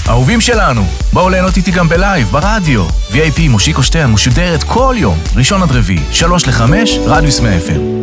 אהובים שלנו, בואו ליהנות איתי גם בלייב, ברדיו. VIP מושיקו שטרן משודרת כל יום, ראשון עד רביעי, 3 ל-5, רדיוס 100 FM.